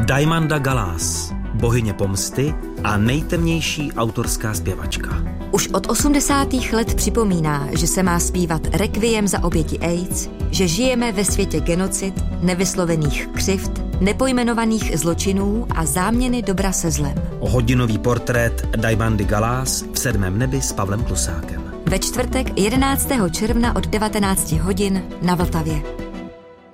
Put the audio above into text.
Diamanda Galás, bohyně pomsty a nejtemnější autorská zpěvačka. Už od 80. let připomíná, že se má zpívat rekviem za oběti AIDS, že žijeme ve světě genocid, nevyslovených křivd, nepojmenovaných zločinů a záměny dobra se zlem. Hodinový portrét Diamandy Galás v 7. nebi s Pavlem Klusákem. Ve čtvrtek 11. června od 19 hodin na Vltavě.